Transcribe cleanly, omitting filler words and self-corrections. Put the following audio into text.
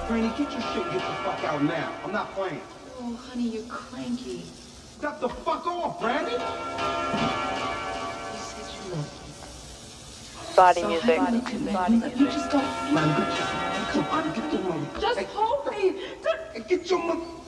Granny, get your shit and get the fuck out now. I'm not playing. Oh, honey, you're cranky. Got the fuck off, Brandy! You said you loved me. Body So music. how do you you just don't feel Man, it. get your... Come on, get your mother... Just hold me. Get your mother...